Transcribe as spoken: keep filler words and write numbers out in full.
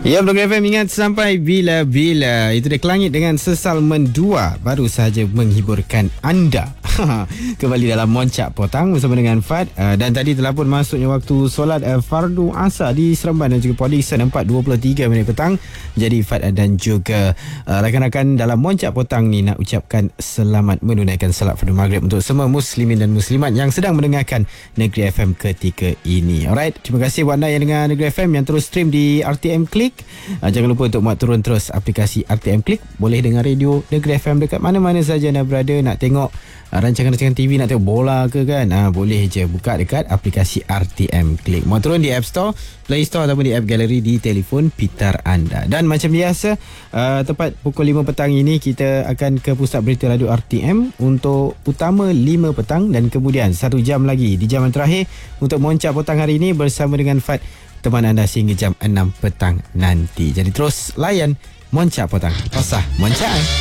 Ya, Program F M ingat sampai bila-bila. Itu dia Kelangit dengan Sesal Mendua baru sahaja menghiburkan anda. Kembali dalam Moncak Potang bersama dengan Fad. uh, Dan tadi telah pun masuknya waktu solat uh, Fardu Asar di Seremban dan juga Port Dickson empat dua puluh tiga minit petang. Jadi Fad dan juga uh, rakan-rakan dalam Moncak Potang ni nak ucapkan selamat menunaikan salat Fardu Maghrib untuk semua muslimin dan muslimat yang sedang mendengarkan Negeri F M ketika ini. Alright, terima kasih buat anda yang dengar Negeri F M yang terus stream di R T M Click. Uh, jangan lupa untuk muat turun terus aplikasi R T M Click. Boleh dengar radio Negeri F M dekat mana-mana saja anda berada. Nak tengok uh, rancangan-rancangan T V, nak tengok bola ke kan, uh, boleh je buka dekat aplikasi R T M Click. Muat turun di App Store, Play Store ataupun di App Gallery di telefon pintar anda. Dan macam biasa, uh, tepat pukul lima petang ini kita akan ke Pusat Berita Radio R T M untuk utama lima petang, dan kemudian satu jam lagi di jam yang terakhir untuk Moncak Potang hari ini bersama dengan Fad, teman anda sehingga jam enam petang nanti. Jadi terus layan Moncak Potang. Pasah Moncak.